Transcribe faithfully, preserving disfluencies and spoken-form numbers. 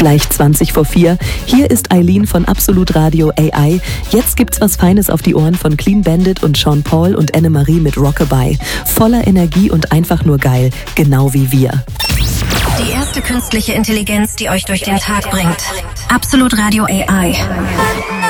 Gleich zwanzig vor vier. Hier ist Eileen von Absolut Radio A I. Jetzt gibt's was Feines auf die Ohren von Clean Bandit und Sean Paul und Annemarie mit Rockabye. Voller Energie und einfach nur geil. Genau wie wir. Die erste künstliche Intelligenz, die euch durch den Tag bringt. Absolut Radio A I.